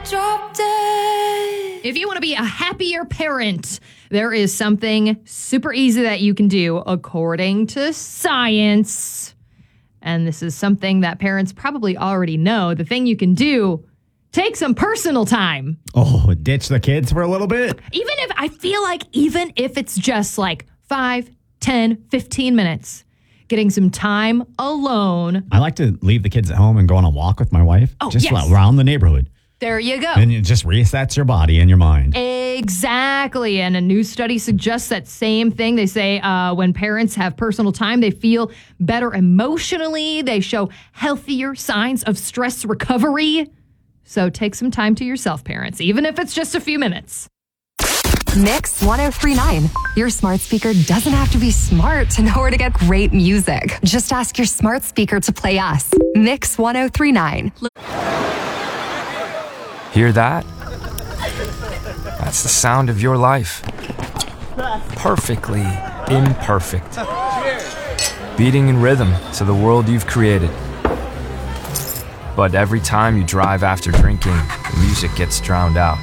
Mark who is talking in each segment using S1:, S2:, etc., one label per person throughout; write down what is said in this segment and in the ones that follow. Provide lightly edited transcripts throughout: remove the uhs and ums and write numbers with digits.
S1: drop dead.
S2: If you want to be a happier parent, there is something super easy that you can do according to science. And this is something that parents probably already know. The thing you can do, take some personal time.
S3: Oh, ditch the kids for a little bit?
S2: Even if it's just like 5, 10, 15 minutes, getting some time alone.
S3: I like to leave the kids at home and go on a walk with my wife.
S2: Oh,
S3: just
S2: yes.
S3: around the neighborhood.
S2: There you go.
S3: And it just resets your body and your mind.
S2: Exactly. And a new study suggests that same thing. They say when parents have personal time, they feel better emotionally. They show healthier signs of stress recovery. So take some time to yourself, parents, even if it's just a few minutes.
S4: Mix 1039. Your smart speaker doesn't have to be smart to know where to get great music. Just ask your smart speaker to play us. Mix 1039.
S5: Hear that? That's the sound of your life. Perfectly imperfect. Beating in rhythm to the world you've created. But every time you drive after drinking, the music gets drowned out.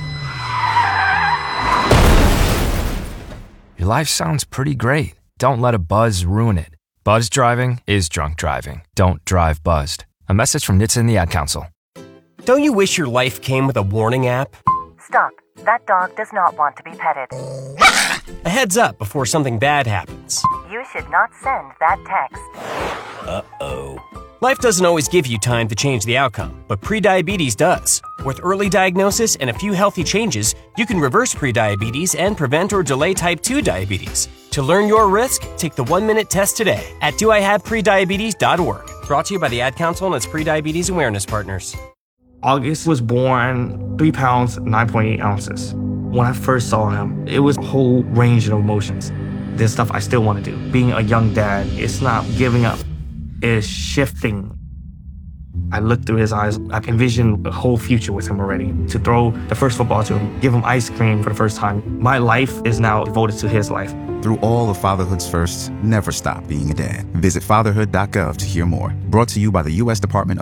S5: Your life sounds pretty great. Don't let a buzz ruin it. Buzz driving is drunk driving. Don't drive buzzed. A message from NHTSA and the Ad Council.
S6: Don't you wish your life came with a warning app?
S7: Stop. That dog does not want to be petted.
S6: A heads up before something bad happens.
S7: You should not send that text.
S6: Uh-oh. Life doesn't always give you time to change the outcome, but prediabetes does. With early diagnosis and a few healthy changes, you can reverse prediabetes and prevent or delay type 2 diabetes. To learn your risk, take the 1-minute test today at doihaveprediabetes.org. Brought to you by the Ad Council and its prediabetes awareness partners.
S8: August was born 3 pounds, 9.8 ounces. When I first saw him, it was a whole range of emotions. There's stuff I still want to do. Being a young dad, it's not giving up. It's shifting. I looked through his eyes. I envisioned a whole future with him already. To throw the first football to him, give him ice cream for the first time. My life is now devoted to his life.
S9: Through all of fatherhood's firsts, never stop being a dad. Visit fatherhood.gov to hear more. Brought to you by the U.S. Department of